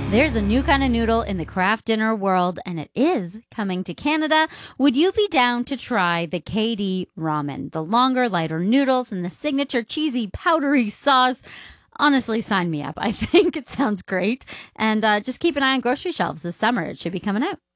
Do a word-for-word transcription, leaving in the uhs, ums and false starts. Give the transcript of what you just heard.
There's a new kind of noodle in the craft dinner world, and it is coming to Canada. Would you be down to try the K D ramen? The longer, lighter noodles and the signature cheesy, powdery sauce. Honestly, sign me up. I think it sounds great. And uh, just keep an eye on grocery shelves this summer. It should be coming out.